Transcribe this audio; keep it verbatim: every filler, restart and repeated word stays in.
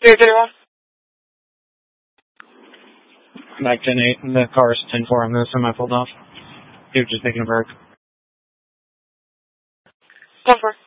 three thirty-one. Back ten eight. The car's ten four on this. Semi pulled off. He was just taking a break. ten four.